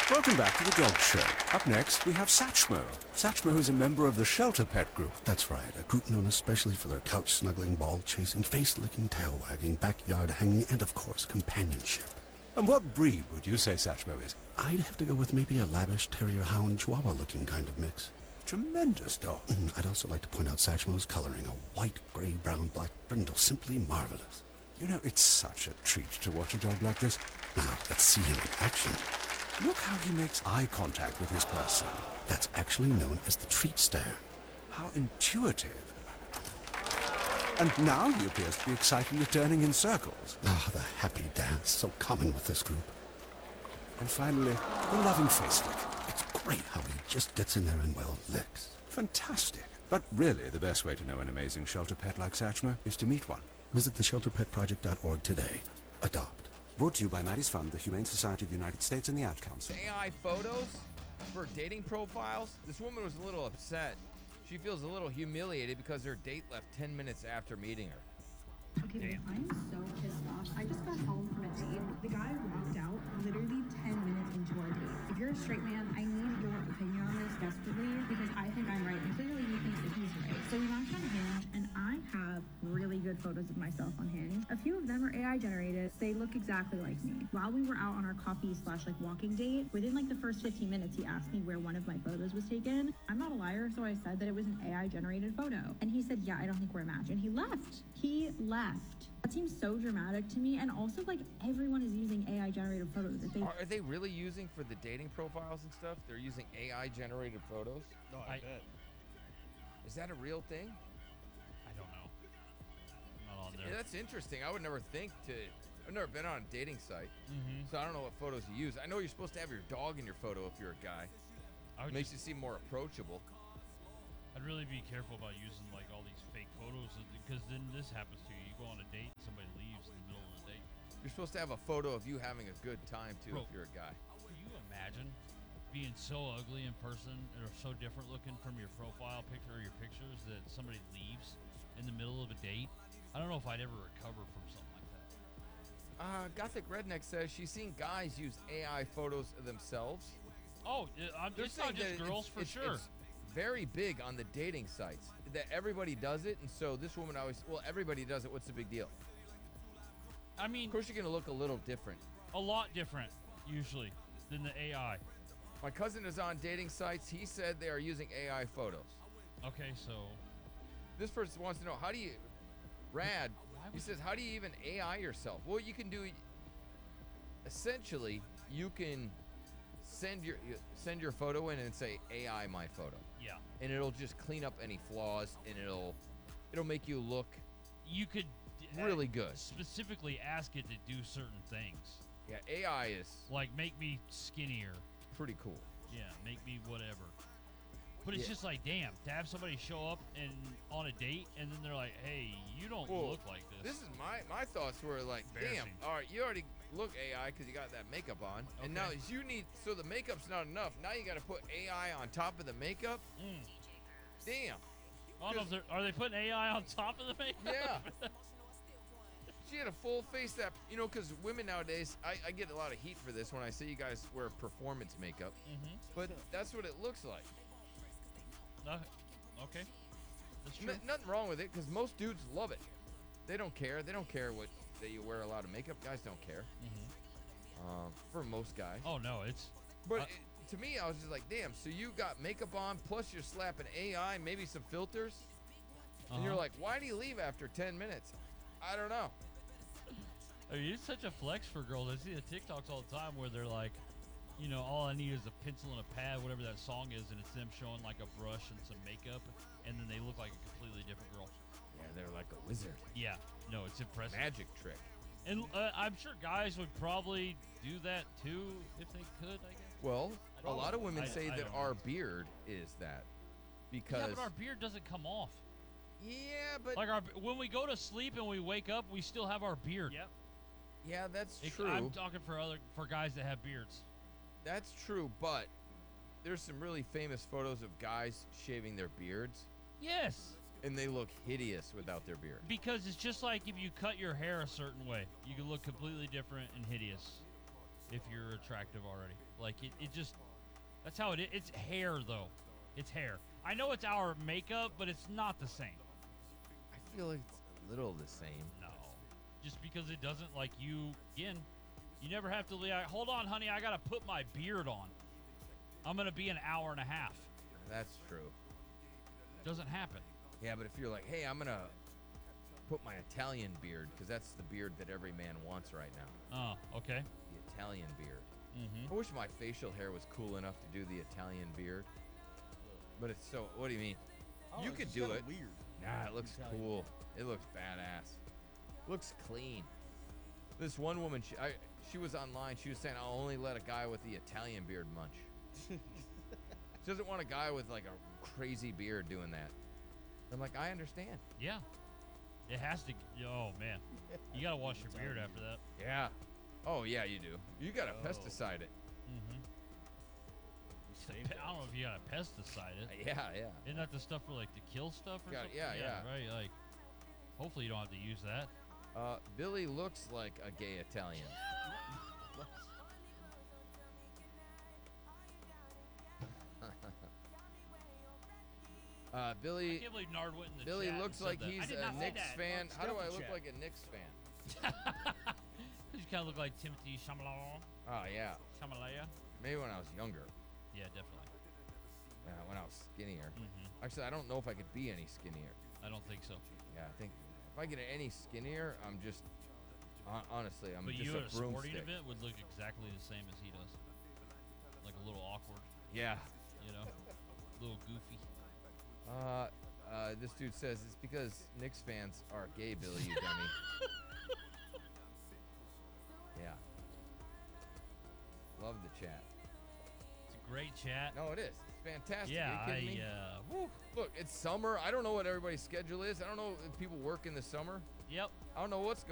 Welcome back to the Dog Show. Up next, we have Satchmo. Satchmo is a member of the Shelter Pet Group. That's right, a group known especially for their couch-snuggling, ball-chasing, face-licking, tail-wagging, backyard-hanging, and, of course, companionship. And what breed would you say Satchmo is? I'd have to go with maybe a lavish terrier-hound chihuahua-looking kind of mix. Tremendous dog. I'd also like to point out Satchmo's coloring, a white, gray, brown, black brindle, simply marvelous. You know, it's such a treat to watch a dog like this. Now, let's see him in action. Look how he makes eye contact with his person. That's actually known as the treat stare. How intuitive. And now he appears to be excitedly turning in circles. Ah, the happy dance, so common with this group. And finally, the loving face flick. It's great how he just gets in there and, well, licks. Fantastic. But really, the best way to know an amazing shelter pet like Satchmo is to meet one. Visit theshelterpetproject.org today. Adopt. Brought to you by Maddie's Fund, the Humane Society of the United States, and the Ad Council. AI photos for dating profiles? This woman was a little upset. She feels a little humiliated because her date left 10 minutes after meeting her. Okay, well, I'm so pissed off. I just got home from a date. The guy walked out literally 10 minutes into our date. If you're a straight man, I need your opinion on this desperately because I think I'm right and clearly he thinks that he's right. So we launched on Hinge and I have really good photos of myself on Hinge. A few of them are AI generated. They look exactly like me. While we were out on our coffee / walking date, within the first 15 minutes, he asked me where one of my photos was taken. I'm not a liar, so I said that it was an AI generated photo. And he said, yeah, I don't think we're a match. And he left. He left. That seems so dramatic to me. And also, everyone is using AI generated photos. Are they really using for the dating profiles and stuff? They're using AI generated photos? No, I bet. Is that a real thing? I don't know. I'm not on there. Yeah, that's interesting. I would never think to. I've never been on a dating site, so I don't know what photos you use. I know you're supposed to have your dog in your photo if you're a guy. It makes you seem more approachable. I'd really be careful about using all these fake photos because then this happens to you. You go on a date and somebody leaves in the middle of the date. You're supposed to have a photo of you having a good time too. Bro, if you're a guy. Can you imagine being so ugly in person or so different looking from your profile picture or your pictures that somebody leaves in the middle of a date? I don't know if I'd ever recover from something like that. Gothic Redneck says she's seen guys use AI photos of themselves. Oh, it's not just girls for sure. It's very big on the dating sites that everybody does it, and so this woman always, everybody does it. What's the big deal? I mean, of course you're gonna look a little different. A lot different, usually, than the AI. My cousin is on dating sites. He said they are using AI photos. Okay, so this person wants to know how do you, Rad? He says, how do you even AI yourself? Well, you can do. Essentially, you can send your photo in and say AI my photo. Yeah. And it'll just clean up any flaws, and it'll make you look. You could really good. Specifically ask it to do certain things. Yeah, AI is make me skinnier. Pretty cool. Yeah, make me whatever. But it's just damn, to have somebody show up and on a date and then they're like, hey, you don't look like this. This is my thoughts were damn, all right, you already look AI because you got that makeup on. Okay. And now you need, so the makeup's not enough. Now you got to put AI on top of the makeup. Damn. I don't know if are they putting AI on top of the makeup? Yeah. She had a full face that, because women nowadays, I get a lot of heat for this when I say you guys wear performance makeup. But that's what it looks like. Okay. That's true. Nothing wrong with it because most dudes love it. They don't care. They don't care that you wear a lot of makeup. Guys don't care. For most guys. Oh, no, it's... But to me, I was just like, damn, so you got makeup on, plus you're slapping AI, maybe some filters. And you're like, why do you leave after 10 minutes? I don't know. I mean, it's such a flex for girls. I see the TikToks all the time where they're like, all I need is a pencil and a pad, whatever that song is, and it's them showing a brush and some makeup, and then they look like a completely different girl. Yeah, they're like a wizard. Yeah, no, it's impressive. Magic trick. And I'm sure guys would probably do that too if they could, I guess. Well, a lot of women say that our beard is that. Because yeah, but our beard doesn't come off. Yeah, but when we go to sleep and we wake up, we still have our beard. Yep. Yeah, that's true. I'm talking for guys that have beards. That's true, but there's some really famous photos of guys shaving their beards. Yes. And they look hideous without their beard. Because it's just like if you cut your hair a certain way, you can look completely different and hideous. if you're attractive already. Like it just that's how it is. It's hair though. It's hair. I know it's our makeup, but it's not the same. I feel like it's a little the same. No. Just because it doesn't like you again, you never have to hold on, honey, I gotta put my beard on. I'm gonna be an hour and a half. That's true. Doesn't happen. Yeah, but if you're like, hey, I'm gonna put my Italian beard, because that's the beard that every man wants right now. Oh, okay. The Italian beard. Mm-hmm. I wish my facial hair was cool enough to do the Italian beard. But it's so. What do you mean? Oh, You it's could just do kinda it. Weird. Nah, it looks Italian. cool. It looks badass. Looks clean. This one woman, she was online. She was saying, I'll only let a guy with the Italian beard munch. She doesn't want a guy with like a crazy beard doing that. I'm like, I understand. Yeah. It has to. Oh man, you gotta wash your beard after that. Yeah. Oh yeah, you do. You gotta Oh. pesticide it. Mm-hmm. I don't know if you gotta pesticide it. Yeah, yeah. Isn't that the stuff for like to kill stuff or Got it, something? yeah. Right. Like, hopefully you don't have to use that. Billy looks like a gay Italian. I Billy can't believe Nard went in the Billy chat and looks said like that. he's I did a not say Knicks that. fan. Well, How do I stealth look chat. like a Knicks fan? You kind of look like Timothy Chalamet. Oh yeah. Chalamet. Maybe when I was younger. Yeah, definitely. When I was skinnier. Mm-hmm. Actually, I don't know if I could be any skinnier. I don't think so. Yeah, I think if I get any skinnier, I'm just honestly, I'm But just you a at a sporting broomstick. event would look exactly the same as he does. Like a little awkward, Yeah. you know, a little goofy. This dude says it's because Knicks fans are gay, Billy, you dummy. Yeah. Love the chat. It's a great chat. No, it is. It's fantastic. Yeah, Are you kidding me? Woo. Look, it's summer. I don't know what everybody's schedule is. I don't know if people work in the summer. Yep. I don't know what's going